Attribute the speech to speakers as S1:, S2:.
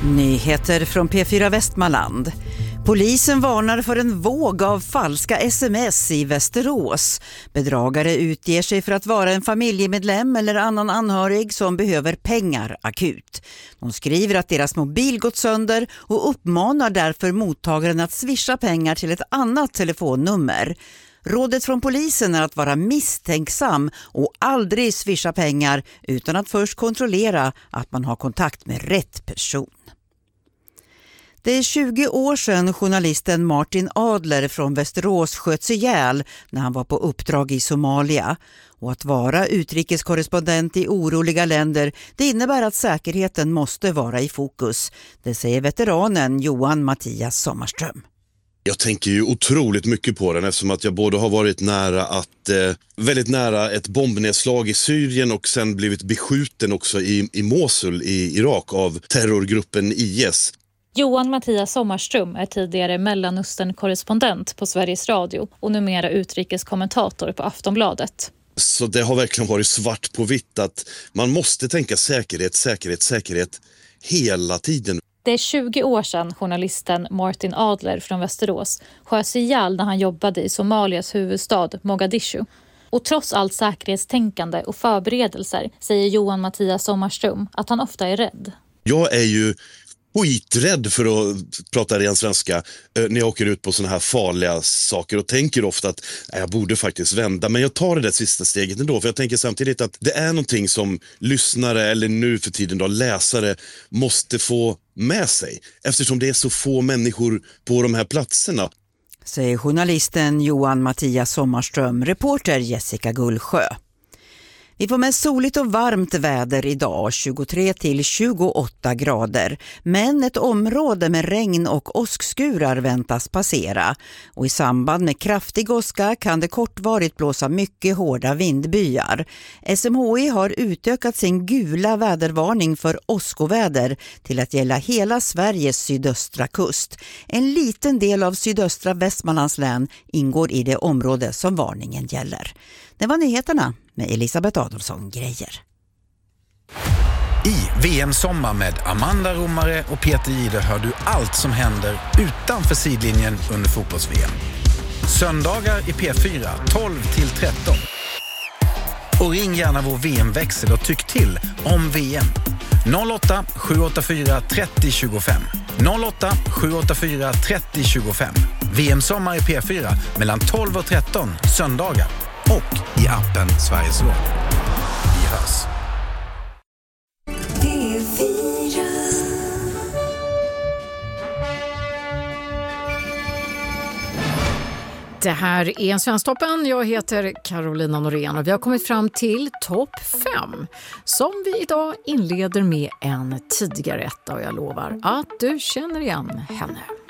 S1: Nyheter från P4 Västmanland. Polisen varnar för en våg av falska sms i Västerås. Bedragare utger sig för att vara en familjemedlem eller annan anhörig som behöver pengar akut. De skriver att deras mobil gått sönder och uppmanar därför mottagaren att swisha pengar till ett annat telefonnummer. Rådet från polisen är att vara misstänksam och aldrig swisha pengar utan att först kontrollera att man har kontakt med rätt person. Det är 20 år sedan journalisten Martin Adler från Västerås sköts ihjäl när han var på uppdrag i Somalia. Och att vara utrikeskorrespondent i oroliga länder, det innebär att säkerheten måste vara i fokus. Det säger veteranen Johan Mattias Sommarström.
S2: Jag tänker ju otroligt mycket på den eftersom att jag både har varit väldigt nära ett bombnedslag i Syrien och sen blivit beskjuten också i Mosul i Irak av terrorgruppen IS.
S3: Johan Mattias Sommarström är tidigare Mellanöstern-korrespondent på Sveriges Radio och numera utrikeskommentator på Aftonbladet.
S2: Så det har verkligen varit svart på vitt att man måste tänka säkerhet hela tiden.
S3: Det är 20 år sedan journalisten Martin Adler från Västerås sköts ihjäl när han jobbade i Somalias huvudstad Mogadishu. Och trots allt säkerhetstänkande och förberedelser säger Johan Mattias Sommarström att han ofta är rädd.
S2: Jag är ju skiträdd för att prata ren svenska när jag åker ut på såna här farliga saker och tänker ofta att jag borde faktiskt vända. Men jag tar det där sista steget ändå för jag tänker samtidigt att det är någonting som lyssnare eller nu för tiden då läsare måste få med sig eftersom det är så få människor på de här platserna.
S1: Säger journalisten Johan Mattias Sommarström, reporter Jessica Gullsjö. Vi får med soligt och varmt väder idag, 23 till 28 grader. Men ett område med regn och åskskurar väntas passera. Och i samband med kraftig åska kan det kortvarigt blåsa mycket hårda vindbyar. SMHI har utökat sin gula vädervarning för åskoväder till att gälla hela Sveriges sydöstra kust. En liten del av sydöstra Västmanlands län ingår i det område som varningen gäller. Det var nyheterna med Elisabeth Adolfsson Grejer.
S4: I VM-sommar med Amanda Romare och Peter Jihde hör du allt som händer utanför sidlinjen under fotbolls-VM. Söndagar i P4 12-13. Och ring gärna vår VM-växel och tyck till om VM. 08 784 30 25. 08 784 30 25. VM-sommar i P4 mellan 12 och 13 söndagar. Och i appen Sveriges Radio. Vi hörs.
S5: Det här är Svensktoppen. Jag heter Carolina Norén och vi har kommit fram till topp 5 som vi idag inleder med en tidigare etta och jag lovar att du känner igen henne.